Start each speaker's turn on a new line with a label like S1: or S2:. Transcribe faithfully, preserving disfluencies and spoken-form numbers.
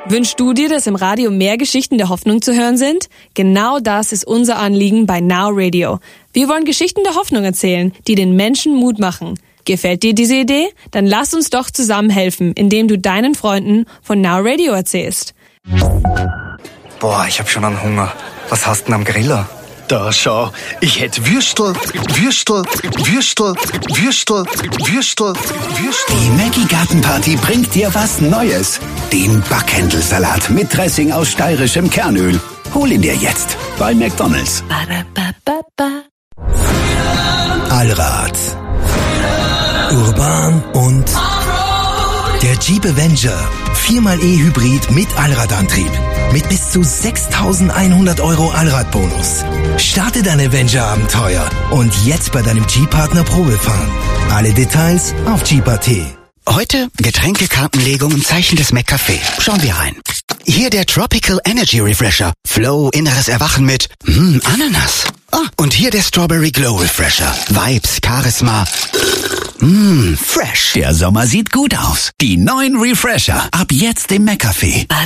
S1: Wünschst du dir, dass im Radio mehr Geschichten der Hoffnung zu hören sind? Genau das ist unser Anliegen bei Now Radio. Wir wollen Geschichten der Hoffnung erzählen, die den Menschen Mut machen. Gefällt dir diese Idee? Dann lass uns doch zusammen helfen, indem du deinen Freunden von Now Radio erzählst.
S2: Boah, ich hab schon einen Hunger. Was hast du denn am Griller?
S3: Da schau, ich hätt Würstel, Würstel, Würstel, Würstel, Würstel, Würstel.
S4: Die Maggi Gartenparty bringt dir was Neues. Den Backhändelsalat mit Dressing aus steirischem Kernöl. Hol ihn dir jetzt bei McDonald's.
S5: Allrad. Urban und der Jeep Avenger. viermal E-Hybrid mit Allradantrieb. Mit bis zu sechstausendeinhundert Euro Allradbonus. Starte dein Avenger-Abenteuer und jetzt bei deinem Jeep-Partner Probefahren. Alle Details auf Jeep punkt at.
S4: Heute Getränkekartenlegung im Zeichen des McCafé. Schauen wir rein. Hier der Tropical Energy Refresher. Flow, inneres Erwachen mit mm, Ananas. Ah, und hier der Strawberry Glow Refresher. Vibes, Charisma. Mmm, fresh. Der Sommer sieht gut aus. Die neuen Refresher. Ab jetzt im McCafé.